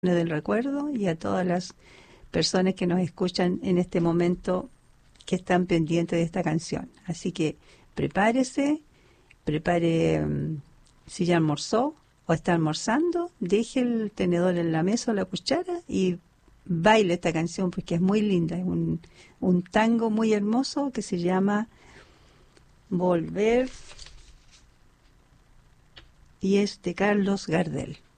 del recuerdo y a todas las personas que nos escuchan en este momento que están pendientes de esta canción. Así que prepare, si ya almorzó o está almorzando, deje el tenedor en la mesa o la cuchara y baile esta canción porque es muy linda. Es un tango muy hermoso que se llama Volver y es de Carlos Gardel.